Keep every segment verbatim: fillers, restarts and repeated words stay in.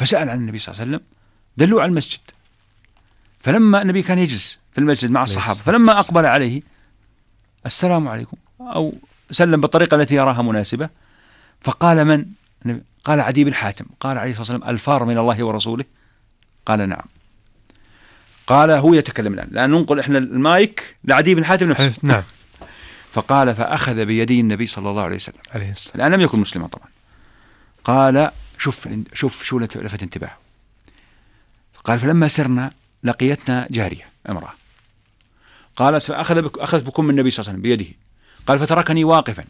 فسأل عن النبي صلى الله عليه وسلم، دلوه على المسجد. فلما النبي كان يجلس في المسجد مع الصحابة، فلما أقبل عليه السلام عليكم أو سلم بالطريقة التي يراها مناسبة، فقال من؟ قال عدي بن حاتم. قال عليه الصلاة والسلام الفار من الله ورسوله؟ قال نعم. قال هو يتكلم الآن، لأن ننقل إحنا المايك لعدي بن حاتم نفسه. نعم. فقال فأخذ بيدي النبي صلى الله عليه وسلم عليه السلام. الآن لم يكن مسلما طبعا. قال شوف شوف شو لفت انتباهه. قال فلما سرنا لقيتنا جارية امرأة، قالت فأخذ بك أخذت بكم النبي صلى الله عليه وسلم بيده. قال فتركني واقفا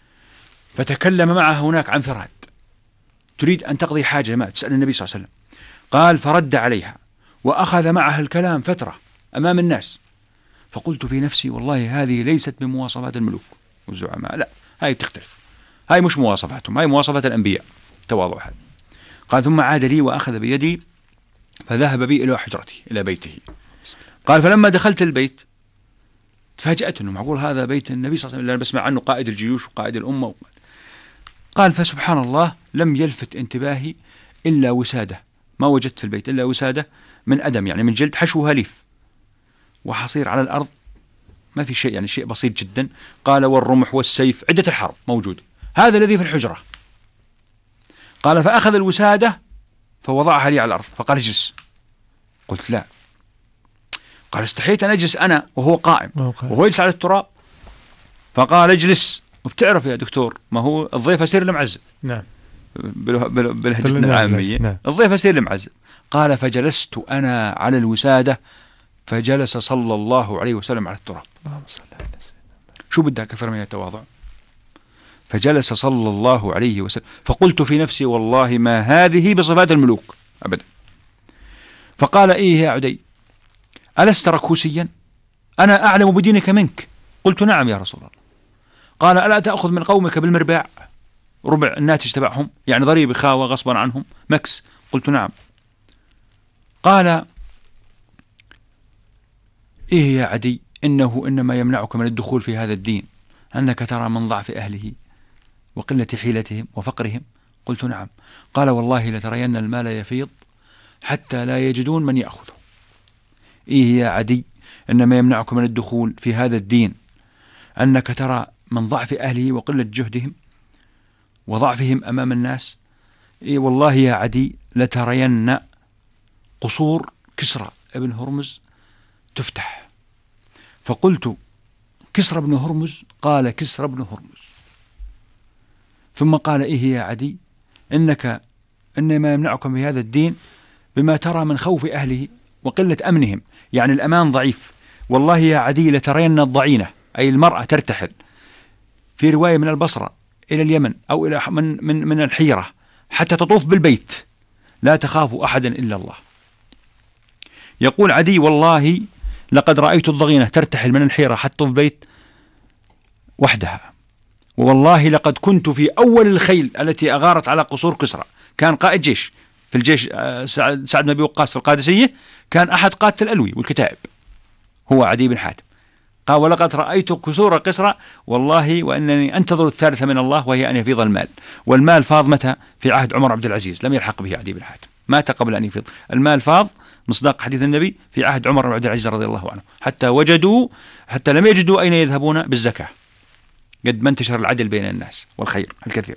فتكلم معها هناك عن فراد، تريد أن تقضي حاجة ما تسأل النبي صلى الله عليه وسلم. قال فرد عليها وأخذ معها الكلام فترة أمام الناس. فقلت في نفسي والله هذه ليست من مواصفات الملوك والزعماء، لا هاي بتختلف، هاي مش مواصفاتهم، هاي مواصفات الأنبياء، تواضع هذا. قال ثم عاد لي وأخذ بيدي فذهب بي إلى حجرته إلى بيته. قال فلما دخلت البيت تفاجأت أنه معقول هذا بيت النبي صلى الله عليه وسلم اللي أنا بسمع عنه قائد الجيوش وقائد الأمة. قال فسبحان الله لم يلفت انتباهي إلا وسادة، ما وجدت في البيت إلا وسادة من أدم يعني من جلد حشوها ليف وحصير على الأرض، ما في شيء يعني شيء بسيط جدا. قال والرمح والسيف عدة الحرب موجود، هذا الذي في الحجرة. قال فأخذ الوسادة فوضعها لي على الأرض فقال اجلس. قلت لا. قال استحيت أن أجلس أنا وهو قائم وهو يجلس على التراب. فقال اجلس. وبتعرف يا دكتور ما هو الضيف أسير المعزب. نعم. بالهجتنا العامية نعم. الضيف أسير المعزب. قال فجلست أنا على الوسادة فجلس صلى الله عليه وسلم على التراب. شو بدك أكثر من التواضع؟ فجلس صلى الله عليه وسلم. فقلت في نفسي والله ما هذه بصفات الملوك أبدا. فقال إيه يا عدي ألست ركوسيا؟ أنا أعلم بدينك منك. قلت نعم يا رسول الله. قال ألا تأخذ من قومك بالمرباع، ربع الناتج تبعهم يعني ضريب خاوة غصبا عنهم مكس؟ قلت نعم. قال إيه يا عدي إنه إنما يمنعك من الدخول في هذا الدين أنك ترى من ضعف أهله وقلة حيلتهم وفقرهم. قلت نعم. قال والله لترين المال يفيض حتى لا يجدون من يأخذه. إيه يا عدي إنما يمنعك من الدخول في هذا الدين أنك ترى من ضعف أهله وقلة جهدهم وضعفهم أمام الناس. إيه والله يا عدي لترين قصور كسرى ابن هرمز تفتح. فقلت كسرى بن هرمز؟ قال كسرى بن هرمز. ثم قال إيه يا عدي إنك إنما يمنعكم بهذا الدين بما ترى من خوف أهله وقلة أمنهم، يعني الأمان ضعيف. والله يا عدي لترين الضعينة أي المرأة ترتحل في رواية من البصرة إلى اليمن أو إلى من, من, من الحيرة حتى تطوف بالبيت لا تخاف أحدا إلا الله. يقول عدي والله لقد رأيت الضغينة ترتحل من الحيرة حتى تطوف بالبيت وحدها، والله لقد كنت في أول الخيل التي أغارت على قصور كسرى. كان قائد جيش في الجيش سعد بن أبي وقاص في القادسية، كان أحد قادة الألوي والكتائب هو عدي بن حاتم. قال ولقد رأيت كسور كسرى والله وأنني أنتظر الثالثة من الله وهي أن يفيض المال. والمال فاض متى؟ في عهد عمر عبد العزيز، لم يلحق به عدي بن حاتم، مات قبل أن يفيض. المال فاض مصداق حديث النبي في عهد عمر عبد العزيز رضي الله عنه، حتى وجدوا حتى لم يجدوا أين يذهبون بالزكاة، قد ما انتشر العدل بين الناس والخير الكثير.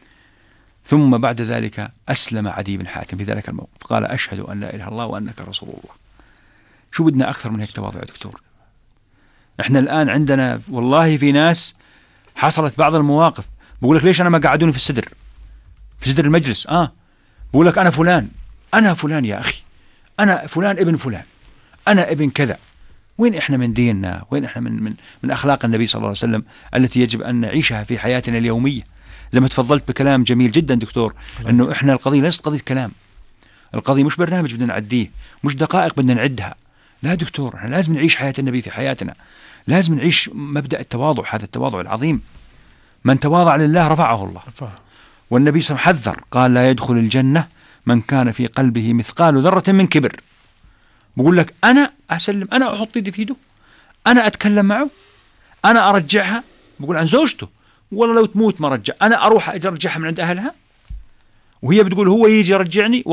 ثم بعد ذلك أسلم عدي بن حاتم في ذلك الموقف، قال أشهد أن لا إله إلا الله وأنك رسول الله. شو بدنا أكثر من هيك تواضع يا دكتور؟ إحنا الآن عندنا والله في ناس حصلت بعض المواقف بقول لك ليش أنا ما قعدوني في الصدر في صدر المجلس؟ آه بقول لك أنا فلان أنا فلان يا أخي، أنا فلان ابن فلان، أنا ابن كذا. وين إحنا من ديننا؟ وين إحنا من من من أخلاق النبي صلى الله عليه وسلم التي يجب أن نعيشها في حياتنا اليومية؟ زي ما تفضلت بكلام جميل جدا دكتور، أنه إحنا القضية ليست قضية كلام، القضية مش برنامج بدنا نعديه، مش دقائق بدنا نعدها. لا دكتور، إحنا لازم نعيش حياة النبي في حياتنا، لازم نعيش مبدأ التواضع، هذا التواضع العظيم. من تواضع لله رفعه الله. والنبي صلى الله عليه وسلم حذر قال لا يدخل الجنة من كان في قلبه مثقال ذرة من كبر. بقول لك أنا أسلم، أنا أحط يدي في يده، أنا أتكلم معه، أنا أرجعها. بقول عن زوجته والله لو تموت ما رجع، أنا أروح أرجعها من عند أهلها وهي بتقول هو يجي يرجعني